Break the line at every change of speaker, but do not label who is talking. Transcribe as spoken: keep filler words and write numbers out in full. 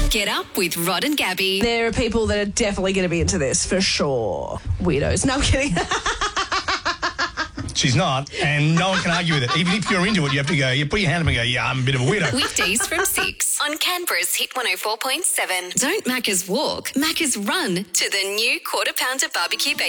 Get up with Rod and Gabby.
There are people that are definitely going to be into this, for sure. Weirdos. No, I'm kidding.
She's not, and no one can argue with it. Even if you're into it, you have to go, you put your hand up and go, yeah, I'm a bit of a weirdo.
Weekdays from six on Canberra's Hit one oh four point seven. Don't Macca's walk, Macca's run to the new Quarter Pounder Barbecue Bacon.